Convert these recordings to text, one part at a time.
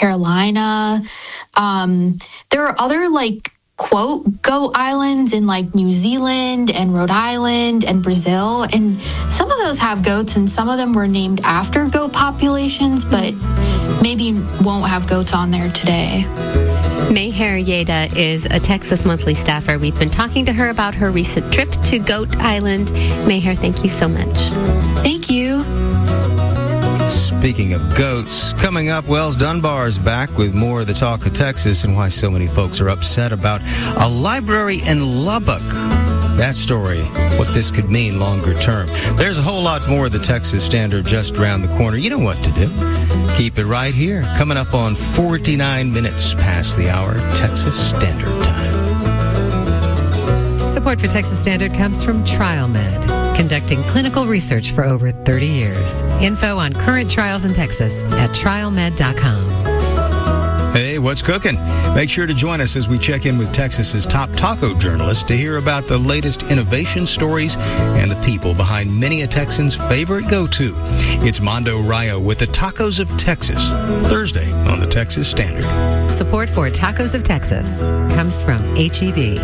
Carolina. There are other, quote, goat islands in New Zealand and Rhode Island and Brazil. And some of those have goats and some of them were named after goat populations, but maybe won't have goats on there today. Mayher Yeda is a Texas Monthly staffer. We've been talking to her about her recent trip to Goat Island. Mayher, thank you so much. Thank you. Speaking of goats, coming up, Wells Dunbar's back with more of the talk of Texas and why so many folks are upset about a library in Lubbock. That story, what this could mean longer term. There's a whole lot more of the Texas Standard just around the corner. You know what to do. Keep it right here. Coming up on 49 minutes past the hour, Texas Standard Time. Support for Texas Standard comes from TrialMed, conducting clinical research for over 30 years. Info on current trials in Texas at trialmed.com. Hey, what's cooking? Make sure to join us as we check in with Texas's top taco journalists to hear about the latest innovation stories and the people behind many a Texan's favorite go-to. It's Mondo Rayo with the Tacos of Texas, Thursday on the Texas Standard. Support for Tacos of Texas comes from HEB.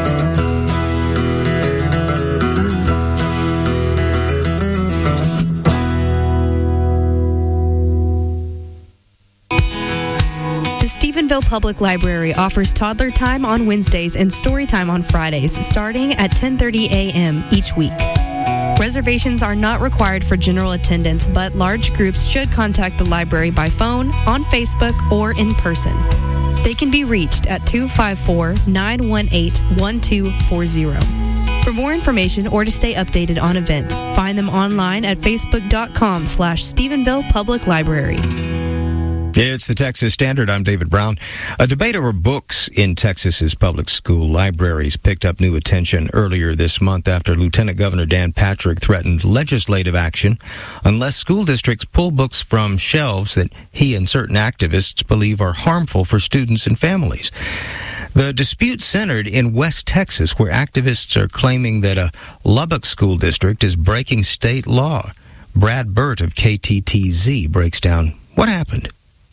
Stephenville Public Library offers toddler time on Wednesdays and story time on Fridays, starting at 10:30 a.m. each week. Reservations are not required for general attendance, but large groups should contact the library by phone, on Facebook, or in person. They can be reached at 254-918-1240. For more information or to stay updated on events, find them online at facebook.com/Stephenville Public Library. It's the Texas Standard. I'm David Brown. A debate over books in Texas's public school libraries picked up new attention earlier this month after Lieutenant Governor Dan Patrick threatened legislative action unless school districts pull books from shelves that he and certain activists believe are harmful for students and families. The dispute centered in West Texas, where activists are claiming that a Lubbock school district is breaking state law. Brad Burt of KTTZ breaks down what happened.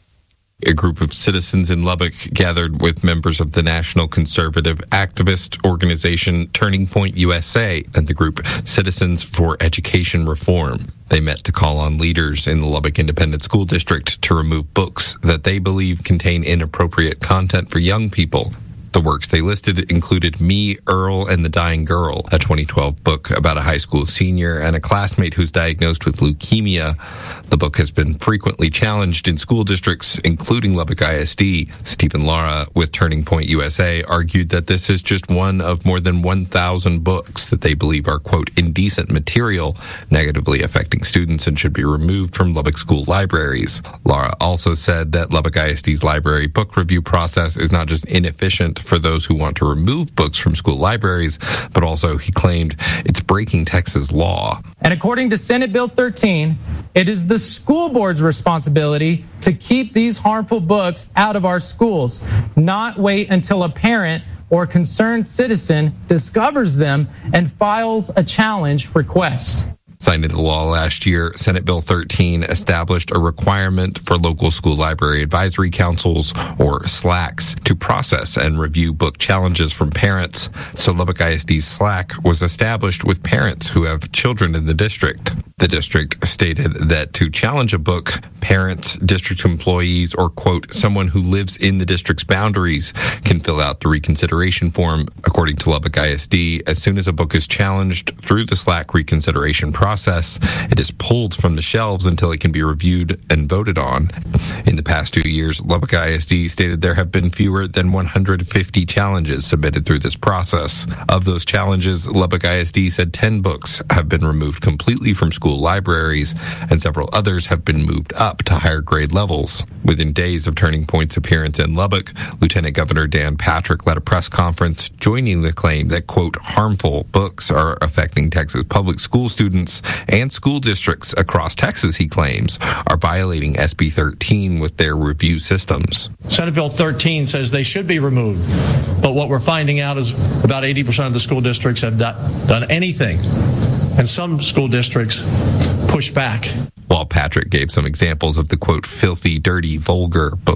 A group of citizens in Lubbock gathered with members of the national conservative activist organization Turning Point USA and the group Citizens for Education Reform. They met to call on leaders in the Lubbock Independent School District to remove books that they believe contain inappropriate content for young people. The works they listed included Me, Earl, and the Dying Girl, a 2012 book about a high school senior and a classmate who's diagnosed with leukemia. The book has been frequently challenged in school districts, including Lubbock ISD. Stephen Lara with Turning Point USA argued that this is just one of more than 1,000 books that they believe are, quote, indecent material, negatively affecting students and should be removed from Lubbock school libraries. Lara also said that Lubbock ISD's library book review process is not just inefficient for those who want to remove books from school libraries, but also, he claimed, it's breaking Texas law. And according to Senate Bill 13, it is the school board's responsibility to keep these harmful books out of our schools, not wait until a parent or concerned citizen discovers them and files a challenge request. Signed into law last year, Senate Bill 13 established a requirement for local school library advisory councils, or SLACs, to process and review book challenges from parents. So Lubbock ISD's SLAC was established with parents who have children in the district. The district stated that to challenge a book, parents, district employees, or, quote, someone who lives in the district's boundaries can fill out the reconsideration form. According to Lubbock ISD, as soon as a book is challenged through the SLAC reconsideration process, it is pulled from the shelves until it can be reviewed and voted on. In the past 2 years, Lubbock ISD stated there have been fewer than 150 challenges submitted through this process. Of those challenges, Lubbock ISD said 10 books have been removed completely from school libraries, and several others have been moved up to higher grade levels. Within days of Turning Point's appearance in Lubbock, Lieutenant Governor Dan Patrick led a press conference joining the claim that, quote, harmful books are affecting Texas public school students and school districts across Texas, he claims, are violating SB 13 with their review systems. Senate Bill 13 says they should be removed, but what we're finding out is about 80% of the school districts have not done anything, and some school districts push back. While Patrick gave some examples of the, quote, filthy, dirty, vulgar book